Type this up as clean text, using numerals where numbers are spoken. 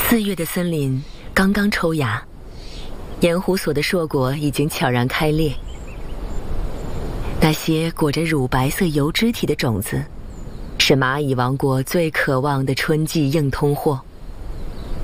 4月的森林刚刚抽芽，盐湖所的硕果已经悄然开裂。那些裹着乳白色油脂体的种子，是蚂蚁王国最渴望的春季硬通货。